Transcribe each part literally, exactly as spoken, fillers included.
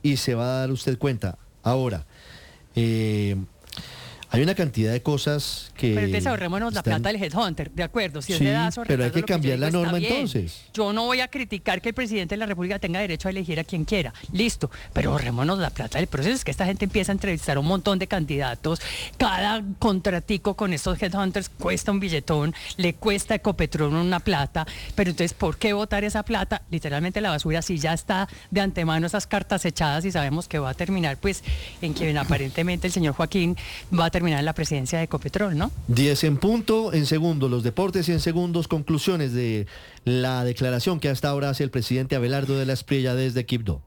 y se va a dar usted cuenta. Ahora, eh, hay una cantidad de cosas que... Pero entonces ahorrémonos están... la plata del headhunter, de acuerdo. Si sí, es de Dazo, pero hay que cambiar la digo, norma bien. entonces. Yo no voy a criticar que el presidente de la República tenga derecho a elegir a quien quiera. Listo, pero ahorrémonos la plata del proceso. Es que esta gente empieza a entrevistar a un montón de candidatos. Cada contratico con estos headhunters cuesta un billetón, le cuesta a Ecopetrol una plata. Pero entonces, ¿por qué votar esa plata? Literalmente la basura, si ya está de antemano esas cartas echadas y sabemos que va a terminar, pues, en quien aparentemente el señor Joaquín va a terminar en la presidencia de Ecopetrol, ¿no? diez en punto, en segundo los deportes y en segundos conclusiones de la declaración que hasta ahora hace el presidente Abelardo de la Espriella desde Quibdó.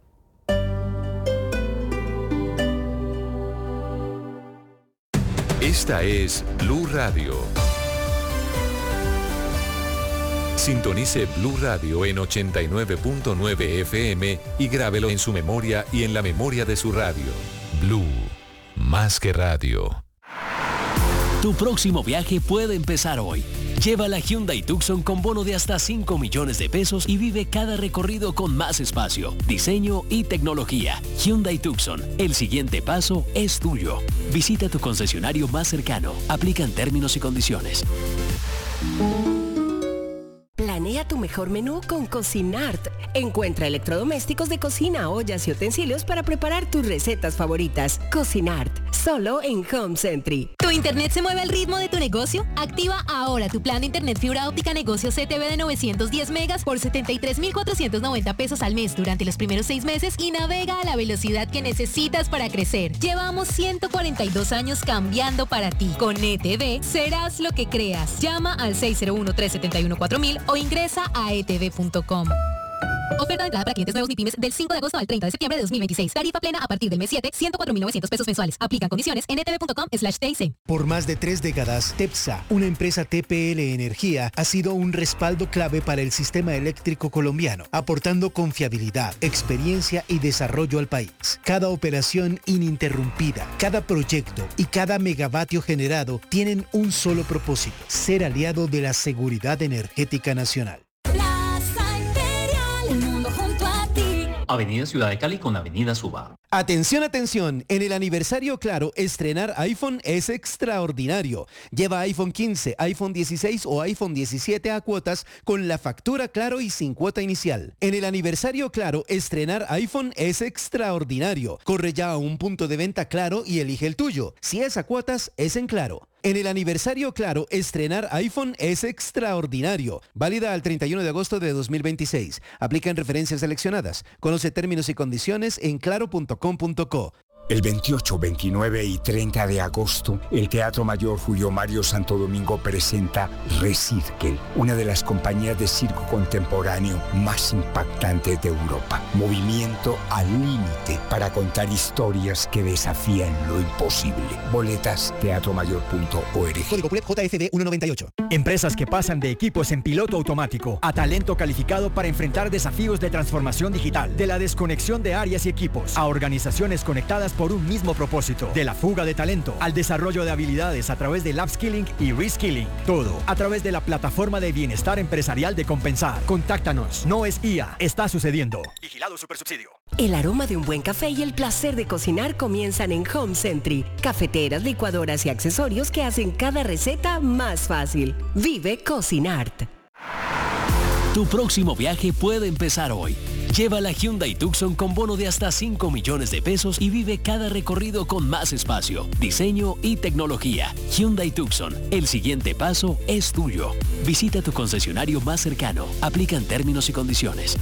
Esta es Blue Radio. Sintonice Blue Radio en ochenta y nueve punto nueve F M y grábelo en su memoria y en la memoria de su radio. Blue, más que radio. Tu próximo viaje puede empezar hoy. Lleva la Hyundai Tucson con bono de hasta cinco millones de pesos y vive cada recorrido con más espacio, diseño y tecnología. Hyundai Tucson, el siguiente paso es tuyo. Visita tu concesionario más cercano. Aplican términos y condiciones. Planea tu mejor menú con Cocinart. Encuentra electrodomésticos de cocina, ollas y utensilios para preparar tus recetas favoritas. Cocinart, solo en Home Century. ¿Tu internet se mueve al ritmo de tu negocio? Activa ahora tu plan de internet fibra óptica negocio C T V de novecientos diez megas por setenta y tres mil cuatrocientos noventa pesos al mes durante los primeros seis meses y navega a la velocidad que necesitas para crecer. Llevamos ciento cuarenta y dos años cambiando para ti. Con E T V serás lo que creas. Llama al seis cero uno, tres siete uno, cuatro mil o ingresa a e t v punto com. Oferta de entrada para clientes nuevos ni pymes del cinco de agosto al treinta de septiembre de dos mil veintiséis. Tarifa plena a partir del mes siete, ciento cuatro mil novecientos pesos mensuales. Aplican condiciones en e t v punto com slash t i c. Por más de tres décadas, TEPSA, una empresa T P L Energía, ha sido un respaldo clave para el sistema eléctrico colombiano, aportando confiabilidad, experiencia y desarrollo al país. Cada operación ininterrumpida, cada proyecto y cada megavatio generado tienen un solo propósito: ser aliado de la seguridad energética nacional. Avenida Ciudad de Cali con Avenida Suba. Atención, atención, en el aniversario Claro, estrenar iPhone es extraordinario. Lleva iPhone quince, iPhone dieciséis o iPhone diecisiete a cuotas con la factura Claro y sin cuota inicial. En el aniversario Claro, estrenar iPhone es extraordinario. Corre ya a un punto de venta Claro y elige el tuyo. Si es a cuotas, es en Claro. En el aniversario Claro, estrenar iPhone es extraordinario. Válida al treinta y uno de agosto de dos mil veintiséis. Aplican referencias seleccionadas. Conoce términos y condiciones en claro punto com punto co. El veintiocho, veintinueve y treinta de agosto, el Teatro Mayor Julio Mario Santo Domingo presenta Recirkel, una de las compañías de circo contemporáneo más impactantes de Europa. Movimiento al límite para contar historias que desafían lo imposible. Boletas, teatro mayor punto org. Código P U L E P J F D ciento noventa y ocho. Empresas que pasan de equipos en piloto automático a talento calificado para enfrentar desafíos de transformación digital, de la desconexión de áreas y equipos, a organizaciones conectadas por un mismo propósito, de la fuga de talento al desarrollo de habilidades a través del upskilling y reskilling. Todo a través de la plataforma de bienestar empresarial de Compensar. Contáctanos. No es I A, está sucediendo. Vigilado Supersubsidio. El aroma de un buen café y el placer de cocinar comienzan en Home Century. Cafeteras, licuadoras y accesorios que hacen cada receta más fácil. Vive Cocinart. Tu próximo viaje puede empezar hoy. Lleva la Hyundai Tucson con bono de hasta cinco millones de pesos y vive cada recorrido con más espacio, diseño y tecnología. Hyundai Tucson, el siguiente paso es tuyo. Visita tu concesionario más cercano. Aplican términos y condiciones.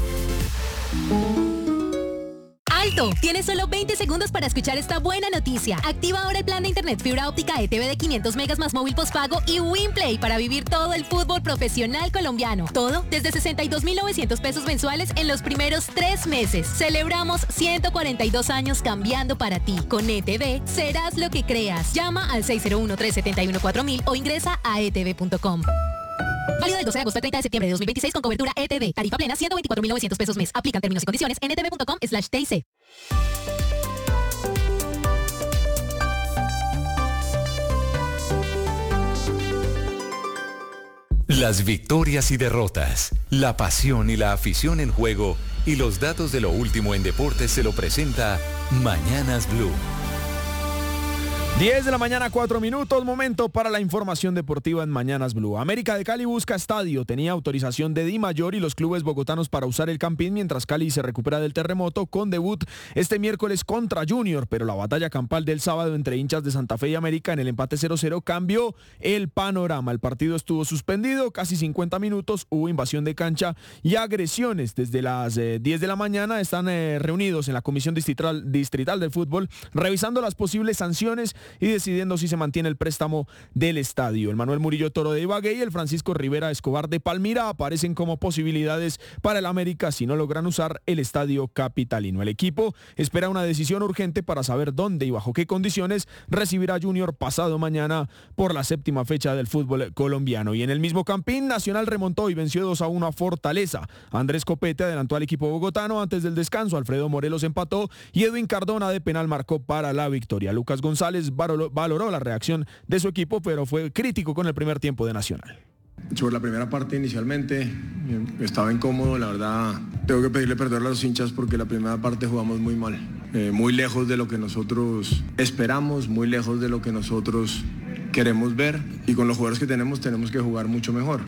¡Alto! Tienes solo veinte segundos para escuchar esta buena noticia. Activa ahora el plan de internet fibra óptica E T V de quinientos megas más móvil postpago y WinPlay para vivir todo el fútbol profesional colombiano. Todo desde sesenta y dos mil novecientos pesos mensuales en los primeros tres meses. Celebramos ciento cuarenta y dos años cambiando para ti. Con E T V serás lo que creas. Llama al seis cero uno, tres siete uno, cuatro mil o ingresa a e t v punto com. Válido del doce de agosto al treinta de septiembre de dos mil veintiséis con cobertura E T V. Tarifa plena ciento veinticuatro mil novecientos pesos mes. Aplican términos y condiciones en e t v punto com slash t i c. Las victorias y derrotas, la pasión y la afición en juego y los datos de lo último en deportes se lo presenta Mañanas Blue. diez de la mañana, cuatro minutos, momento para la información deportiva en Mañanas Blue. América de Cali busca estadio, tenía autorización de Di Mayor y los clubes bogotanos para usar el Campín mientras Cali se recupera del terremoto con debut este miércoles contra Junior, pero la batalla campal del sábado entre hinchas de Santa Fe y América en el empate cero cero cambió el panorama. El partido estuvo suspendido casi cincuenta minutos, hubo invasión de cancha y agresiones. Desde las eh, diez de la mañana están eh, reunidos en la Comisión Distrital, Distrital del Fútbol revisando las posibles sanciones y decidiendo si se mantiene el préstamo del estadio. El Manuel Murillo Toro de Ibagué y el Francisco Rivera Escobar de Palmira aparecen como posibilidades para el América si no logran usar el estadio capitalino. El equipo espera una decisión urgente para saber dónde y bajo qué condiciones recibirá a Junior pasado mañana por la séptima fecha del fútbol colombiano. Y en el mismo Campín, Nacional remontó y venció dos a uno a Fortaleza. Andrés Copete adelantó al equipo bogotano antes del descanso, Alfredo Morelos empató y Edwin Cardona de penal marcó para la victoria. Lucas González valoró la reacción de su equipo, pero fue crítico con el primer tiempo de Nacional. Sobre la primera parte inicialmente estaba incómodo, la verdad tengo que pedirle perdón a los hinchas porque la primera parte jugamos muy mal, eh, muy lejos de lo que nosotros esperamos, muy lejos de lo que nosotros queremos ver y con los jugadores que tenemos tenemos que jugar mucho mejor.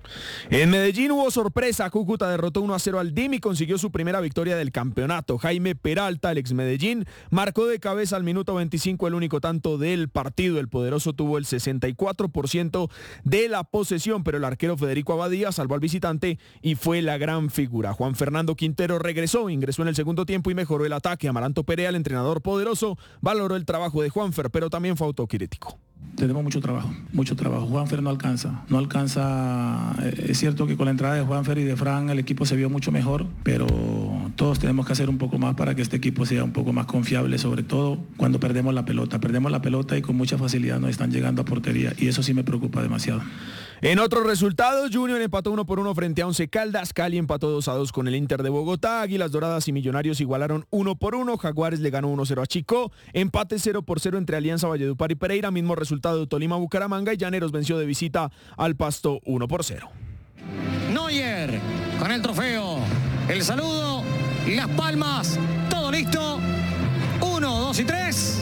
En Medellín hubo sorpresa, Cúcuta derrotó uno a cero al D I M y consiguió su primera victoria del campeonato. Jaime Peralta, el ex Medellín, marcó de cabeza al minuto veinticinco el único tanto del partido. El poderoso tuvo el sesenta y cuatro por ciento de la posesión, pero el arquero Federico Abadía salvó al visitante y fue la gran figura. Juan Fernando Quintero regresó, ingresó en el segundo tiempo y mejoró el ataque. Amaranto Perea, el entrenador poderoso, valoró el trabajo de Juanfer, pero también fue autocrítico. Tenemos mucho trabajo, mucho trabajo. Juanfer no alcanza, no alcanza. Es cierto que con la entrada de Juanfer y de Fran el equipo se vio mucho mejor, pero todos tenemos que hacer un poco más para que este equipo sea un poco más confiable, sobre todo cuando perdemos la pelota. Perdemos la pelota y con mucha facilidad nos están llegando a portería y eso sí me preocupa demasiado. En otros resultados, Junior empató uno por uno frente a Once Caldas, Cali empató dos a dos con el Inter de Bogotá, Águilas Doradas y Millonarios igualaron uno por uno, Jaguares le ganó uno cero a Chicó, empate cero por cero entre Alianza Valledupar y Pereira, mismo resultado de Tolima Bucaramanga y Llaneros venció de visita al Pasto uno por cero. Neuer con el trofeo, el saludo, las palmas, todo listo, uno, dos y tres.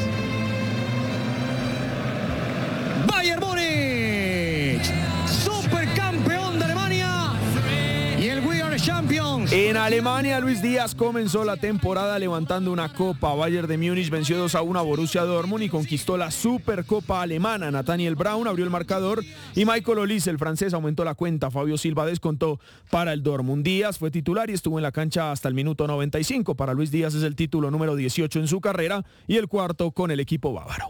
Bayern Múnich, supercampeón de Alemania y el We Are Champions. En Alemania, Luis Díaz comenzó la temporada levantando una copa. Bayern de Múnich venció dos a uno a Borussia Dortmund y conquistó la Supercopa Alemana. Nathaniel Braun abrió el marcador y Michael Olise, el francés, aumentó la cuenta. Fabio Silva descontó para el Dortmund. Díaz fue titular y estuvo en la cancha hasta el minuto noventa y cinco. Para Luis Díaz es el título número dieciocho en su carrera y el cuarto con el equipo bávaro.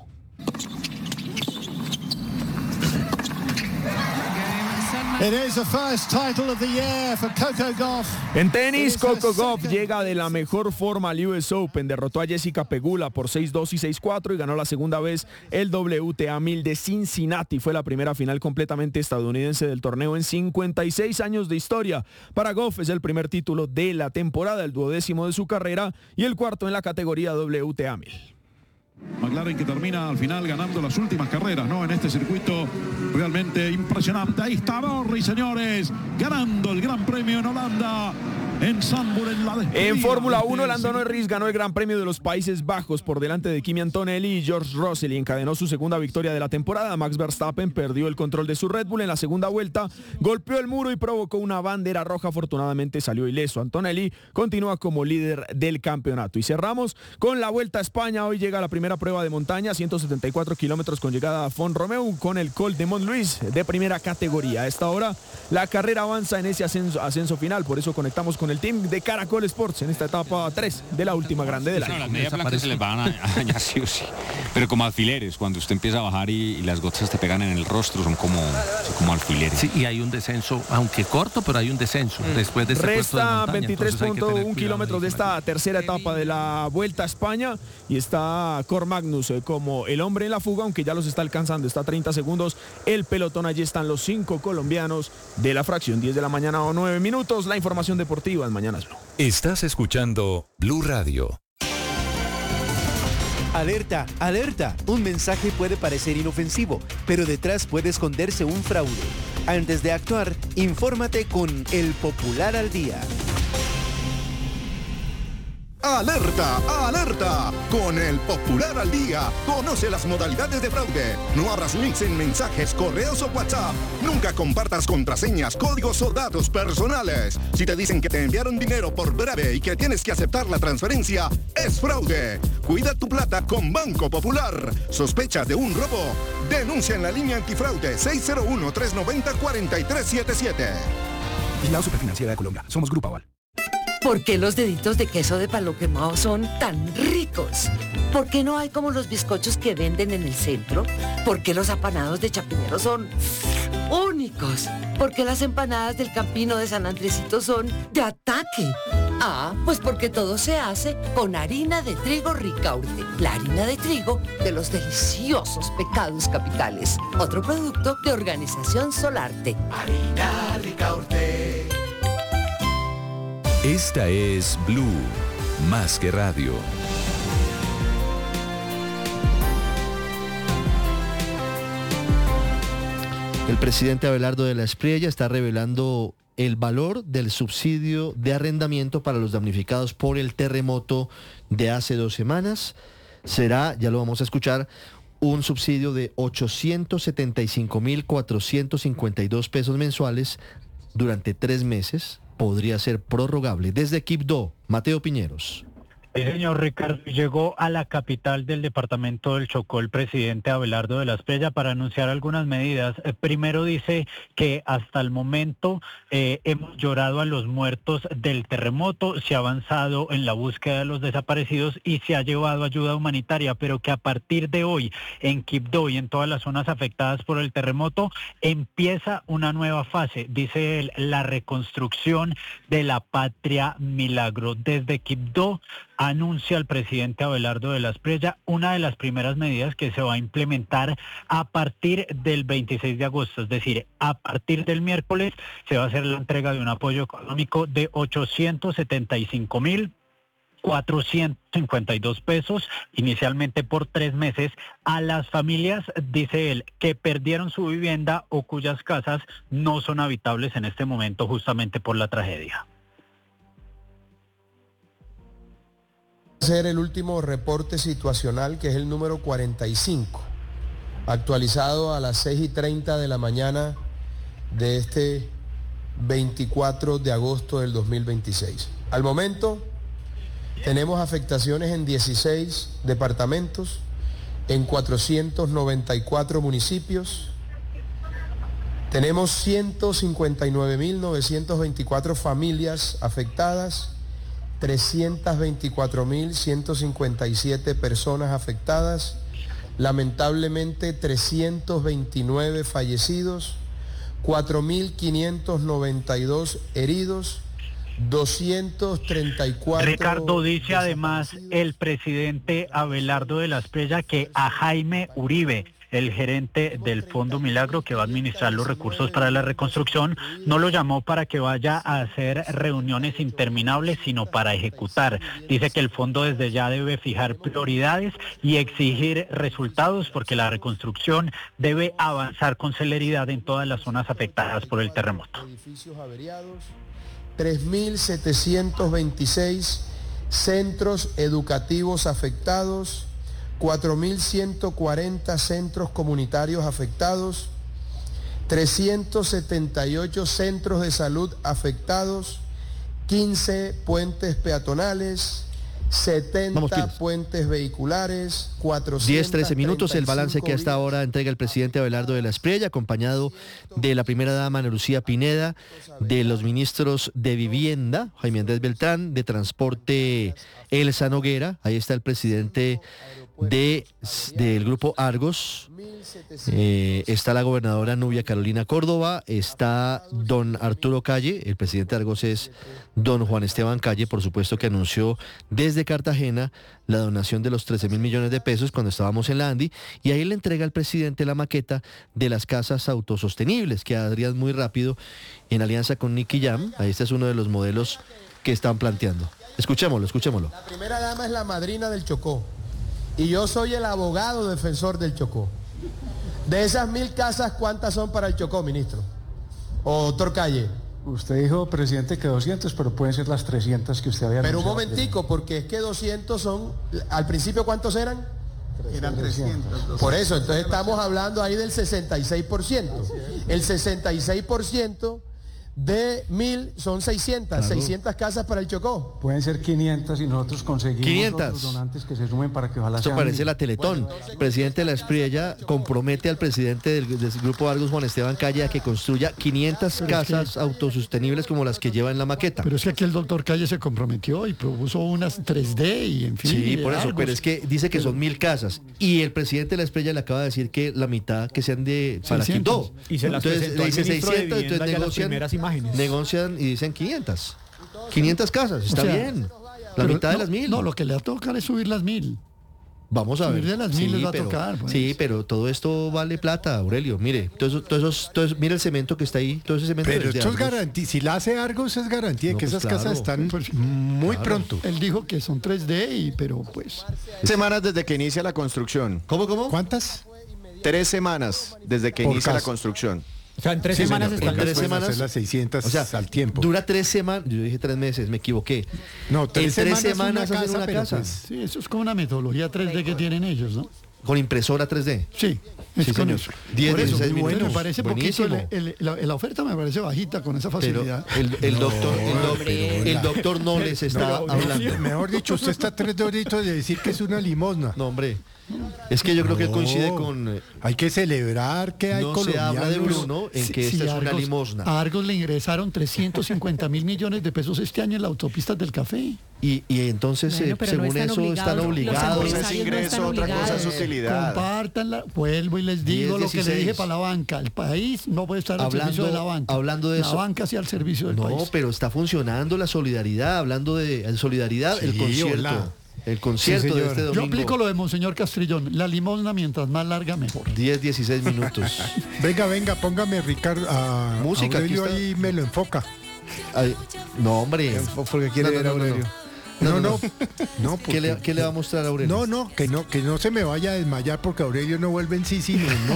It is the first title of the year for Coco Gauff. En tenis, Coco Gauff llega de la mejor forma al U S Open. Derrotó a Jessica Pegula por seis dos y seis cuatro y ganó la segunda vez el W T A mil de Cincinnati. Fue la primera final completamente estadounidense del torneo en cincuenta y seis años de historia. Para Gauff es el primer título de la temporada, el duodécimo de su carrera y el cuarto en la categoría W T A mil. McLaren que termina al final ganando las últimas carreras, ¿no? En este circuito realmente impresionante. Ahí está Norris, señores, ganando el Gran Premio en Holanda. En Zandvoort, en la despedida. En Fórmula uno, Lando Norris ganó el Gran Premio de los Países Bajos por delante de Kimi Antonelli y George Russell y encadenó su segunda victoria de la temporada. Max Verstappen perdió el control de su Red Bull en la segunda vuelta, golpeó el muro y provocó una bandera roja. Afortunadamente salió ileso. Antonelli continúa como líder del campeonato. Y cerramos con la Vuelta a España. Hoy llega la primera prueba de montaña, ciento setenta y cuatro kilómetros con llegada a Font Romeu con el Col de Montluís de primera categoría. A esta hora la carrera avanza en ese ascenso, ascenso final, por eso conectamos con el team de Caracol Sports en esta etapa tres de la última grande del año. No, las medias blancas se les van a dañar sí o sí, pero como alfileres, cuando usted empieza a bajar y, y las gotas te pegan en el rostro, son como, son como alfileres. Sí, y hay un descenso, aunque corto, pero hay un descenso mm. después de este puesto de Resta montaña, veintitrés punto uno kilómetros de esta tercera etapa de la Vuelta a España y está Cor Magnus eh, como el hombre en la fuga, aunque ya los está alcanzando, está a treinta segundos el pelotón. Allí están los cinco colombianos de la fracción. Diez de la mañana o nueve minutos, la información deportiva en Mañanas Blue. Estás escuchando Blue Radio. Alerta, alerta. Un mensaje puede parecer inofensivo, pero detrás puede esconderse un fraude. Antes de actuar, infórmate con El Popular al Día. ¡Alerta! ¡Alerta! Con El Popular al Día, conoce las modalidades de fraude. No abras links en mensajes, correos o WhatsApp. Nunca compartas contraseñas, códigos o datos personales. Si te dicen que te enviaron dinero por breve y que tienes que aceptar la transferencia, es fraude. Cuida tu plata con Banco Popular. ¿Sospecha de un robo? Denuncia en la línea antifraude seis cero uno, tres nueve cero, cuatro tres siete siete. Vigilado Superfinanciera de Colombia. Somos Grupo Aval. ¿Por qué los deditos de queso de palo quemado son tan ricos? ¿Por qué no hay como los bizcochos que venden en el centro? ¿Por qué los apanados de Chapinero son únicos? ¿Por qué las empanadas del Campino de San Andresito son de ataque? Ah, pues porque todo se hace con harina de trigo Ricaurte, la harina de trigo de los deliciosos pecados capitales. Otro producto de Organización Solarte. Harina Ricaurte. Esta es Blue, más que radio. El presidente Abelardo de la Espriella está revelando el valor del subsidio de arrendamiento para los damnificados por el terremoto de hace dos semanas. Será, ya lo vamos a escuchar, un subsidio de ochocientos setenta y cinco mil cuatrocientos cincuenta y dos pesos mensuales durante tres meses. Podría ser prorrogable. Desde Quibdó, Mateo Piñeros. Sí, señor Ricardo, llegó a la capital del departamento del Chocó el presidente Abelardo de la Espriella para anunciar algunas medidas. Eh, primero dice que hasta el momento eh, hemos llorado a los muertos del terremoto, se ha avanzado en la búsqueda de los desaparecidos y se ha llevado ayuda humanitaria, pero que a partir de hoy en Quibdó y en todas las zonas afectadas por el terremoto empieza una nueva fase, dice él, la reconstrucción de la patria milagro. Desde Quibdó anuncia el presidente Abelardo de la Espriella una de las primeras medidas que se va a implementar a partir del veintiséis de agosto, es decir, a partir del miércoles se va a hacer la entrega de un apoyo económico de ochocientos setenta y cinco mil cuatrocientos cincuenta y dos pesos, inicialmente por tres meses, a las familias, dice él, que perdieron su vivienda o cuyas casas no son habitables en este momento justamente por la tragedia. Hacer el último reporte situacional, que es el número cuarenta y cinco, actualizado a las seis y treinta de la mañana de este veinticuatro de agosto del dos mil veintiséis. Al momento tenemos afectaciones en dieciséis departamentos, en cuatrocientos noventa y cuatro municipios. Tenemos ciento cincuenta y nueve mil novecientos veinticuatro familias afectadas, trescientos veinticuatro mil ciento cincuenta y siete personas afectadas, lamentablemente trescientos veintinueve fallecidos, cuatro mil quinientos noventa y dos heridos, doscientos treinta y cuatro... Ricardo, dice además el presidente Abelardo de la Espriella que a Jaime Uribe, el gerente del Fondo Milagro que va a administrar los recursos para la reconstrucción, no lo llamó para que vaya a hacer reuniones interminables, sino para ejecutar. Dice que el fondo desde ya debe fijar prioridades y exigir resultados porque la reconstrucción debe avanzar con celeridad en todas las zonas afectadas por el terremoto. Edificios averiados, tres mil setecientos veintiséis centros educativos afectados, cuatro mil ciento cuarenta centros comunitarios afectados, trescientos setenta y ocho centros de salud afectados, quince puentes peatonales, setenta puentes vehiculares, cuatrocientos diez, trece minutos, el balance que hasta ahora entrega el presidente Abelardo de la Espriella, acompañado de la primera dama Ana Lucía Pineda, de los ministros de Vivienda, Jaime Andrés Beltrán, de Transporte, Elsa Noguera, ahí está el presidente de del grupo Argos, eh, está la gobernadora Nubia Carolina Córdoba, está don Arturo Calle, el presidente de Argos es don Juan Esteban Calle, por supuesto, que anunció desde Cartagena la donación de los trece mil millones de pesos cuando estábamos en la ANDI, y ahí le entrega al presidente la maqueta de las casas autosostenibles, que Adrián muy rápido, en alianza con Nicky Jam, ahí este es uno de los modelos que están planteando. Escuchémoslo, escuchémoslo. La primera dama es la madrina del Chocó. Y yo soy el abogado defensor del Chocó. De esas mil casas, ¿cuántas son para el Chocó, ministro? ¿O doctor Calle? Usted dijo, presidente, que doscientos, pero pueden ser las trescientas que usted había Pero un anunciado. momentico, porque es que doscientos son, al principio ¿cuántos eran? Eran trescientos. Por eso, entonces estamos hablando ahí del sesenta y seis por ciento. El sesenta y seis por ciento de mil son seiscientas, Claro. seiscientas casas para el Chocó. Pueden ser quinientas y nosotros conseguimos quinientas. otros donantes que se sumen para que ojalá Esto sean parece mil. la Teletón. El presidente de la Espriella compromete al presidente del, del Grupo Argos, Juan Esteban Calle, a que construya quinientas Pero es casas autosostenibles como las que lleva en la maqueta. Pero es que aquí el doctor Calle se comprometió y propuso unas tres D y en fin. Sí, y por eso, Argos. pero es que dice que son mil casas y el presidente de la Espriella le acaba de decir que la mitad que sean de para seiscientos. Quito. Y se las Entonces presentó le al dice ministro de seiscientos, Vivienda entonces ya las negocian, primeras imágenes. negocian y dicen quinientas. quinientas casas, está O sea, bien. La pero mitad de no, las mil. No, lo que le va a tocar es subir las mil. Vamos a ver. Subir de las mil les va a pero, tocar, pues. Sí, pero todo esto vale plata, Aurelio. Mire, todo eso, todo esos, todo eso- mire el cemento que está ahí, todo ese cemento. Pero es de esto es Argos. garantía, si la hace Argos es garantía de No, que pues esas claro. casas están Pues, muy claro. pronto. Él dijo que son tres D, y, pero pues... Semanas desde que inicia la construcción. ¿Cómo, cómo? ¿Cuántas? Tres semanas desde que Por inicia la casa. construcción. O sea, en tres Sí, semanas señor, están porque tres pueden semanas. hacer las seiscientas O sea, al tiempo. Dura tres semanas. Yo dije tres meses, me equivoqué. No, tres en tres semanas semanas una hacen casa, una pero casa. pues- Sí, eso es como una metodología tres D que tienen ellos, ¿no? Con impresora tres D. Sí, es Sí, con señor. eso. diez, Por eso, dieciséis muy bueno, minutos. me parece Buenísimo. poquito, el- el- la, la oferta me parece bajita con esa Pero facilidad. el, el doctor, el, doc- pero el la- doctor no les está Pero, hablando. Mejor dicho, usted está a tres doritos de decir que es una limosna. No, hombre. Es que yo creo que él coincide con. eh, Hay que celebrar que hay No se colombianos. habla de Bruno en Sí, que sí, esta es una Argos- limosna. A Argos le ingresaron trescientos cincuenta mil millones de pesos este año en las autopistas del café. Y, y entonces, Bueno, eh, pero según no están eso, están obligados. obligados. Los Una es ingreso, otra cosa es utilidad. Compártanla, vuelvo y les digo diez, lo que le dieciséis. dije para la banca. El país no puede estar al Hablando- servicio de la banca. hablando de la eso- banca hacia el servicio del No, país. pero está funcionando la solidaridad. Hablando de de solidaridad, el Sí, concierto. hola. El concierto Sí, de señor. este Yo domingo. aplico lo de Monseñor Castrillón. La limosna mientras más larga mejor. diez, dieciséis minutos. Venga, venga, póngame Ricardo. A Música, aquí Aurelio está. ahí me lo enfoca. Ay, no, hombre. Porque quiere No, no, ver a no, no, Aurelio. no. No, No, no. no, no. ¿Qué, le, porque- qué le va a mostrar a Aurelio? No, no, que no, que no se me vaya a desmayar porque Aurelio no vuelve en sí, sino no.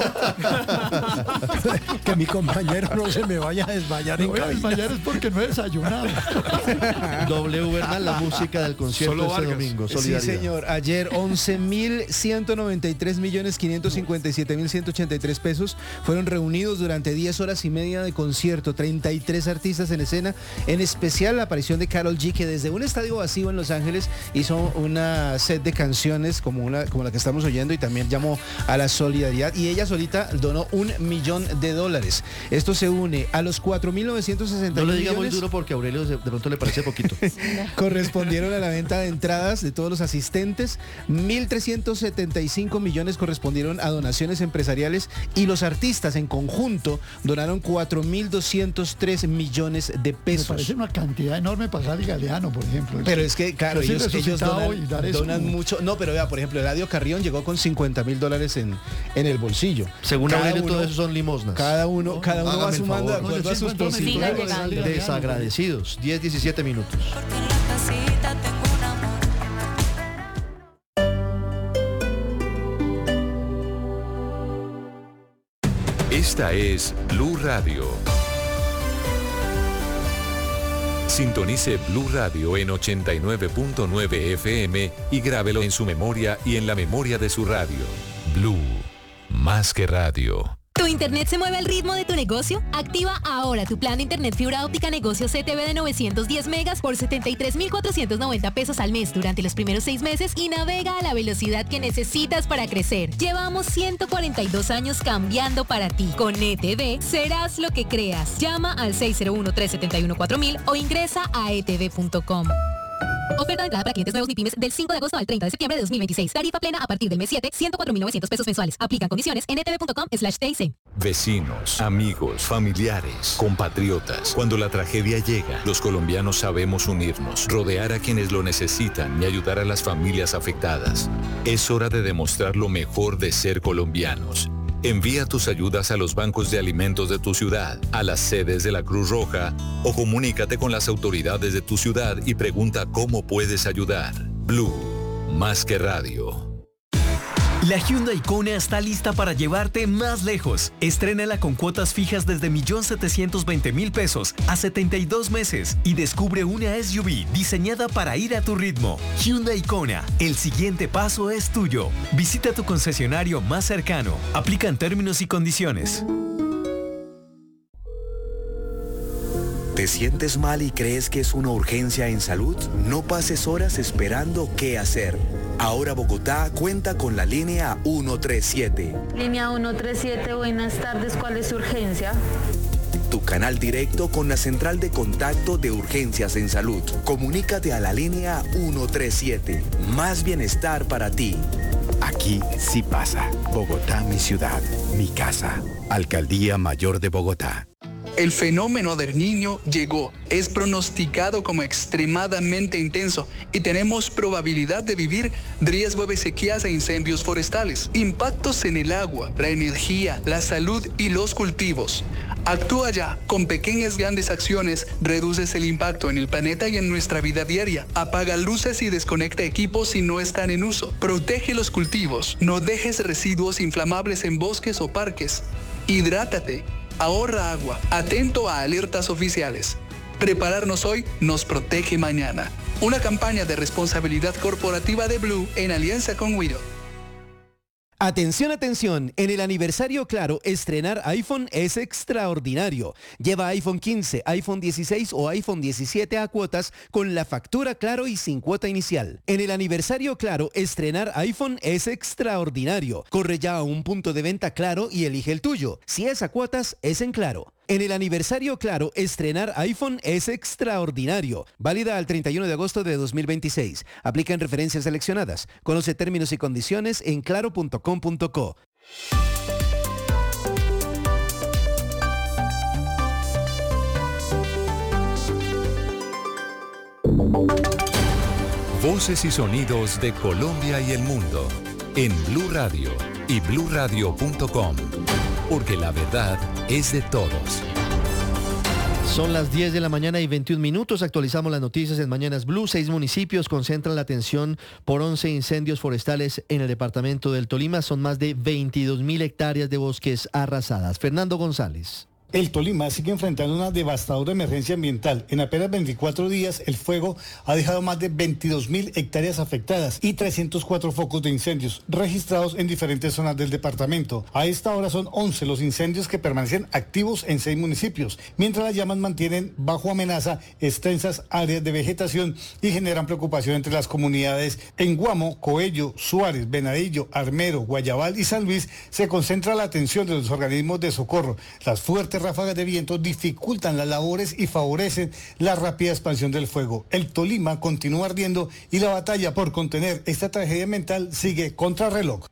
Que mi compañero no se me vaya a desmayar No en voy a cabina. desmayar es porque no he desayunado. W Bernal, la música del concierto Solo de este Vargas. domingo. Sí, Solidaridad. señor. Ayer once mil ciento noventa y tres millones quinientos cincuenta y siete mil ciento ochenta y tres pesos fueron reunidos durante diez horas y media de concierto. treinta y tres artistas en escena, en especial la aparición de Karol G, que desde un estadio vacío en Los Ángeles hizo una set de canciones como, una, como la que estamos oyendo y también llamó a la solidaridad. Y ella solita donó un millón de dólares. Esto se une a los cuatro mil novecientos sesenta No le millones. diga muy duro porque a Aurelio de de pronto le parece poquito. Correspondieron a la venta de entradas de todos los asistentes. mil trescientos setenta y cinco millones correspondieron a donaciones empresariales y los artistas en conjunto donaron cuatro mil doscientos tres millones de Me pesos. parece una cantidad enorme para Gali Galeano, por ejemplo. Pero es que, claro, Casi ellos, ellos resucitado donan, y dar eso. donan mucho. No, pero vea, por ejemplo, Eladio Carrión llegó con cincuenta mil dólares en, en el bolsillo. Según Cada Aurelio, uno- todo eso son limosnas. Cada uno, cada uno va Hágame el sumando de favor. acuerdo No, a yo sus sí encuentro mi posibilidades. Gali Galeano. Desagradecidos. diez, diecisiete minutos. Esta es Blue Radio. Sintonice Blue Radio en ochenta y nueve punto nueve F M y grábelo en su memoria y en la memoria de su radio. Blue, más que radio. ¿Tu internet se mueve al ritmo de tu negocio? Activa ahora tu plan de internet fibra óptica negocio C T V de novecientos diez megas por setenta y tres mil cuatrocientos noventa pesos al mes durante los primeros seis meses y navega a la velocidad que necesitas para crecer. Llevamos ciento cuarenta y dos años cambiando para ti. Con E T V serás lo que creas. Llama al seis cero uno, tres siete uno, cuatro mil o ingresa a e t v punto com. Oferta de entrada para clientes nuevos y pymes del cinco de agosto al treinta de septiembre de dos mil veintiséis. Tarifa plena a partir del mes siete, ciento cuatro mil novecientos pesos mensuales. Aplican condiciones en e t v punto com slash t i c. Vecinos, amigos, familiares, compatriotas. Cuando la tragedia llega, los colombianos sabemos unirnos, rodear a quienes lo necesitan y ayudar a las familias afectadas. Es hora de demostrar lo mejor de ser colombianos. Envía tus ayudas a los bancos de alimentos de tu ciudad, a las sedes de la Cruz Roja o comunícate con las autoridades de tu ciudad y pregunta cómo puedes ayudar. Blue, más que radio. La Hyundai Kona está lista para llevarte más lejos. Estrénala con cuotas fijas desde un millón setecientos veinte mil pesos a setenta y dos meses y descubre una S U V diseñada para ir a tu ritmo. Hyundai Kona, el siguiente paso es tuyo. Visita tu concesionario más cercano. Aplican términos y condiciones. ¿Te sientes mal y crees que es una urgencia en salud? No pases horas esperando qué hacer. Ahora Bogotá cuenta con la línea ciento treinta y siete. Línea ciento treinta y siete, buenas tardes, ¿cuál es su urgencia? Tu canal directo con la central de contacto de urgencias en salud. Comunícate a la línea ciento treinta y siete. Más bienestar para ti. Aquí sí pasa. Bogotá, mi ciudad, mi casa. Alcaldía Mayor de Bogotá. El fenómeno del Niño llegó, es pronosticado como extremadamente intenso y tenemos probabilidad de vivir riesgo de sequías e incendios forestales, impactos en el agua, la energía, la salud y los cultivos. Actúa ya, con pequeñas grandes acciones reduces el impacto en el planeta y en nuestra vida diaria. Apaga luces y desconecta equipos si no están en uso. Protege los cultivos, no dejes residuos inflamables en bosques o parques. Hidrátate. Ahorra agua, atento a alertas oficiales. Prepararnos hoy nos protege mañana. Una campaña de responsabilidad corporativa de Blue en alianza con Wido. Atención, atención, en el aniversario Claro, estrenar iPhone es extraordinario. Lleva iPhone quince, iPhone dieciséis o iPhone diecisiete a cuotas con la factura Claro y sin cuota inicial. En el aniversario Claro, estrenar iPhone es extraordinario. Corre ya a un punto de venta Claro y elige el tuyo. Si es a cuotas, es en Claro. En el aniversario Claro, estrenar iPhone es extraordinario. Válida al treinta y uno de agosto de dos mil veintiséis. Aplica en referencias seleccionadas. Conoce términos y condiciones en claro punto com punto co. Voces y sonidos de Colombia y el mundo en Blue Radio y blue radio punto com. Porque la verdad es de todos. Son las diez de la mañana y veintiún minutos. Actualizamos las noticias en Mañanas Blue. Seis municipios concentran la atención por once incendios forestales en el departamento del Tolima. Son más de veintidós mil hectáreas de bosques arrasadas. Fernando González. El Tolima sigue enfrentando una devastadora emergencia ambiental. En apenas veinticuatro días, el fuego ha dejado más de veintidós mil hectáreas afectadas y trescientos cuatro focos de incendios registrados en diferentes zonas del departamento. A esta hora son once los incendios que permanecen activos en seis municipios, mientras las llamas mantienen bajo amenaza extensas áreas de vegetación y generan preocupación entre las comunidades. En Guamo, Coello, Suárez, Venadillo, Armero, Guayabal y San Luis se concentra la atención de los organismos de socorro. Las fuertes ráfagas de viento dificultan las labores y favorecen la rápida expansión del fuego. El Tolima continúa ardiendo y la batalla por contener esta tragedia ambiental sigue contrarreloj.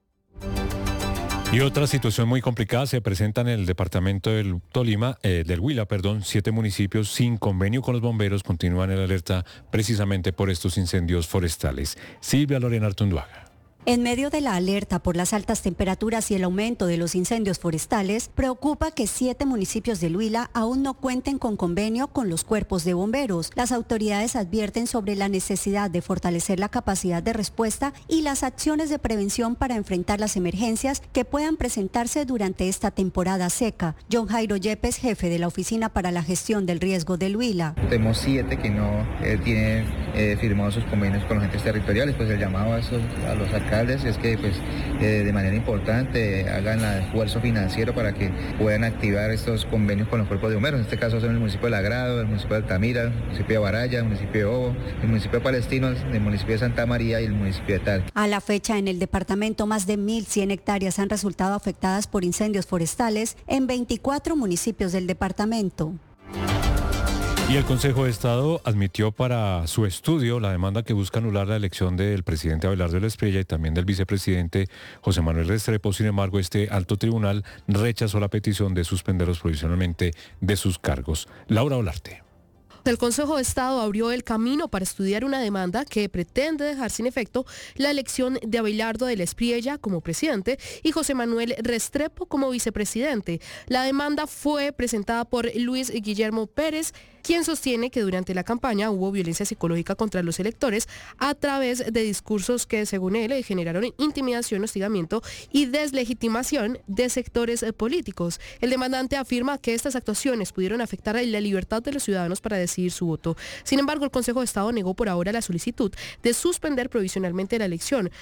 Y otra situación muy complicada se presenta en el departamento del Tolima, eh, del Huila, perdón, siete municipios sin convenio con los bomberos continúan en alerta precisamente por estos incendios forestales. Silvia Lorena Artunduaga. En medio de la alerta por las altas temperaturas y el aumento de los incendios forestales, preocupa que siete municipios del Huila aún no cuenten con convenio con los cuerpos de bomberos. Las autoridades advierten sobre la necesidad de fortalecer la capacidad de respuesta y las acciones de prevención para enfrentar las emergencias que puedan presentarse durante esta temporada seca. John Jairo Yepes, jefe de la Oficina para la Gestión del Riesgo del Huila. Tenemos siete que no eh, tienen eh, firmados sus convenios con los agentes territoriales, pues el llamado a, esos, a los alcaldes es que pues eh, de manera importante hagan el esfuerzo financiero para que puedan activar estos convenios con los cuerpos de bomberos. En este caso son el municipio de Lagrado, el municipio de Altamira, el municipio de Baraya, el municipio de Obo, el municipio de Palestino, el municipio de Santa María y el municipio de Tal. A la fecha, en el departamento, más de mil cien hectáreas han resultado afectadas por incendios forestales en veinticuatro municipios del departamento. Y el Consejo de Estado admitió para su estudio la demanda que busca anular la elección del presidente Abelardo de la Espriella y también del vicepresidente José Manuel Restrepo. Sin embargo, este alto tribunal rechazó la petición de suspenderlos provisionalmente de sus cargos. Laura Olarte. El Consejo de Estado abrió el camino para estudiar una demanda que pretende dejar sin efecto la elección de Abelardo de la Espriella como presidente y José Manuel Restrepo como vicepresidente. La demanda fue presentada por Luis Guillermo Pérez, quien sostiene que durante la campaña hubo violencia psicológica contra los electores a través de discursos que, según él, generaron intimidación, hostigamiento y deslegitimación de sectores políticos. El demandante afirma que estas actuaciones pudieron afectar la libertad de los ciudadanos para decidir su voto. Sin embargo, el Consejo de Estado negó por ahora la solicitud de suspender provisionalmente la elección,